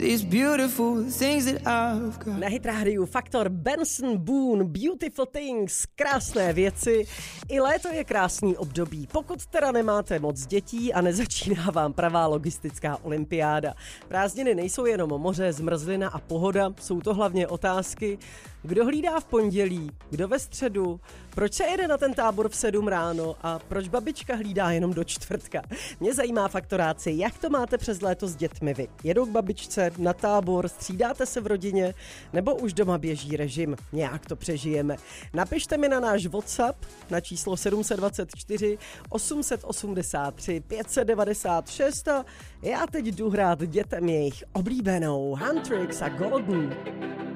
these beautiful things that I've got. Na Hit rádiu Faktor, Benson Boone, Beautiful Things, krásné věci. I léto je krásný období, pokud teda nemáte moc dětí a nezačíná vám pravá logistická olympiáda. Prázdniny nejsou jenom moře, zmrzlina a pohoda, jsou to hlavně otázky, kdo hlídá v pondělí, kdo ve středu, proč se jede na ten tábor v 7 ráno a proč babička hlídá jenom do čtvrtka. Mě zajímá faktoráci, jak to máte přes léto s dětmi vy. Jedou k babičce na tábor, střídáte se v rodině, nebo už doma běží režim, nějak to přežijeme. Napište mi na náš WhatsApp na číslo 724 883 596 a já teď jdu hrát dětem jejich oblíbenou Huntrix a Golden.